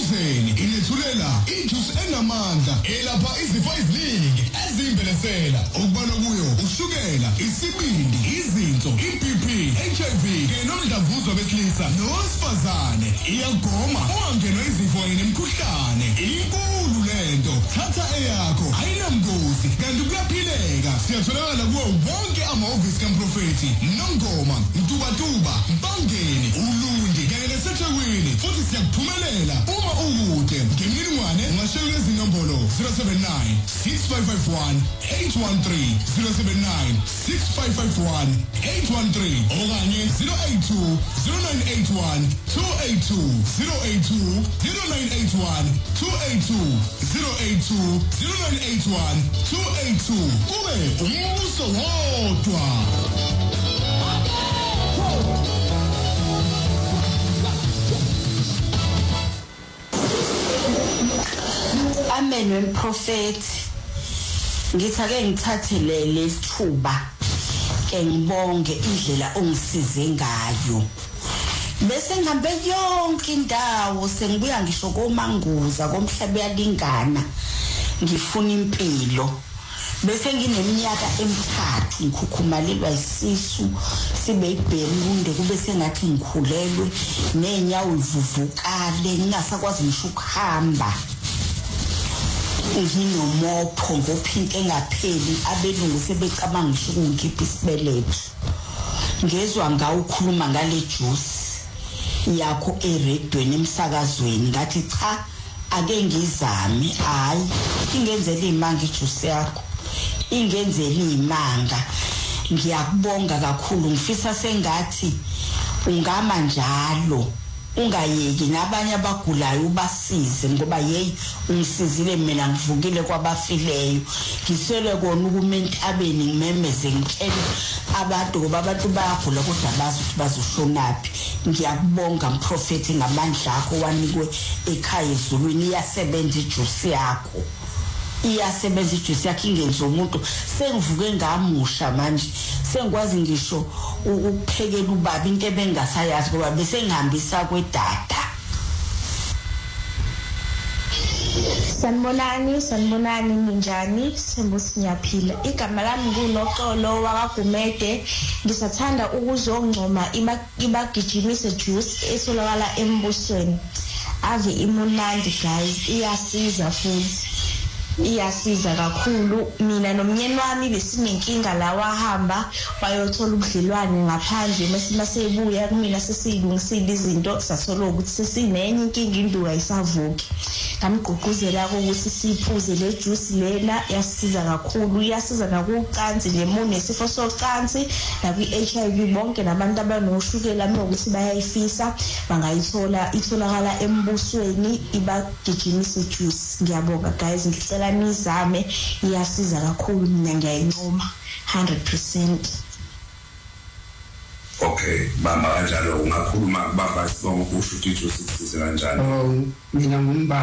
Thousand inethulela ijuice enamandla elapha izifo eziningi ezimbelesela okubalwa kuyo ushukela, isibindi, izinso, iBP, HIV nomdlavuza besilisa nowesifazane. Iyagoma ungangenwa izifo nemikhuhlane. Inkulu lento. Thatha eyakho ayinamgozi kanti kuyaphileka. Siyatholakala kuwo wonke amahhovisi kaMprofeti Nongoma, Mtubatuba, Mpangeni, Ulundi kanye naseThekwini. Futhi siyakuphumelela uma ukude. Ngemininingwane ungashayela izinombolo 079 6551 813 079 6551 813 okanye 082 0981 282 082 0981 282 082 0981 282 kube umbuso wodwa. Amen wemprofeti. Ngithi ake ngithathe lesithuba ke ngibonge indlela ongisize ngayo. Bese ngihambe yonke indawo sengibuya ngisho koManguza komhlaba yalingana ngifuna impilo. Bese ngineminyaka emithathu ngikhukhumalelwa isisu sibe ibhelunde kube sengathi ngikhulelwe nenyawo ivuvukale ngingasakwazi ngisho ukuhamba. Nginomopho ngophinke engapheli abelungu sebecabanga ngisho ukungikhipha isibeletho. Ngezwe ngawo ukhuluma ngale juice yakho eredweni emsakazweni ngathi cha ake ngizame. Hayi ingenzele imanga ijuice yakho, ingenzele imanga. Ngiyakubonga kakhulu. Ngifisa sengathi ungama njalo ungayeki nabanye abagulayo ubasize ngoba ungisizile mina ngivukile kwabafileyo. Ngiswele kona ukumentabeni ngimemeze ngitshele abantu ngoba abantu bayagula kodwa bazi ukuthi bazoshonaphi. Ngiyakubonga Mprofeti ngamandla akho wanikwe ekhaya ezulwini. Iyasebenza ijuice yakho. Iyasebenza ijuice yakho ingenza umuntu. Sengivuke ngamusha manje. Sengikwazi ngisho ukuphekela ubaba into ebengasayazi ngoba bese ngihambisa kwedada. Sanibonani ninjani? Sembusi ngiyaphila. Igama lami nguNoxolo wakwaGumede. Ngisathanda ukuzongcoma ibagijimise juice etholakala embusweni. Ave imunandi guys, iyasiza futhi. Iyasiza kakhulu. Mina nomnyeni wami besinenkinga la wahamba wayothola ubudlelwane ngaphandle masibuya kumina sesiyilungisile izinto sathola ukuthi sesinenye inkinga induka isavuki. Ngamgqugquzela ukuthi siphuze le juice lena yasiza kakhulu. Iyasiza nakucansi lemune isifo socansi nakwi-HIV bonke nabantu abanoshukela ukuthi bayayifisa bangayithola. Itholakala embusweni ibagijimise juice. Ngiyabonga guys, ngicela nizame. Iyasiza kakhulu, mina ngiyayincoma 100%. Okay, mama kanjalo ungakhuluma baba sibonga ukusho ukuthi ujuice isize kanjani? Mina ngumba